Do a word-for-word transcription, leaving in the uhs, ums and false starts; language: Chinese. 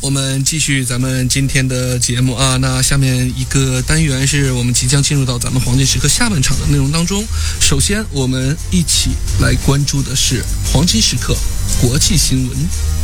我们继续咱们今天的节目啊。那下面一个单元是我们即将进入到咱们黄金时刻下半场的内容当中。首先，我们一起来关注的是黄金时刻国际新闻。